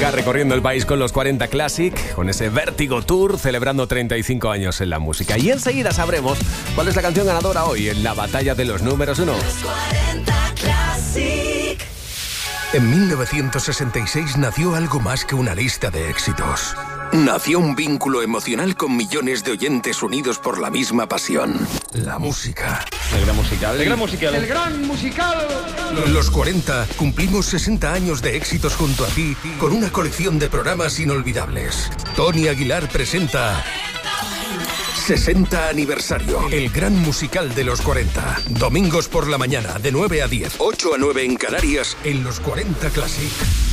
Música recorriendo el país con los 40 Classic, con ese Vértigo Tour, celebrando 35 años en la música. Y enseguida sabremos cuál es la canción ganadora hoy en la batalla de los números 1. Los 40 Classic. En 1966 nació algo más que una lista de éxitos. Nació un vínculo emocional con millones de oyentes unidos por la misma pasión. La música. El gran musical. El gran musical. El gran musical. Los 40 cumplimos 60 años de éxitos junto a ti con una colección de programas inolvidables. Tony Aguilar presenta 60 aniversario. El gran musical de los 40. Domingos por la mañana de 9 a 10. 8 a 9 en Canarias en los 40 Classic.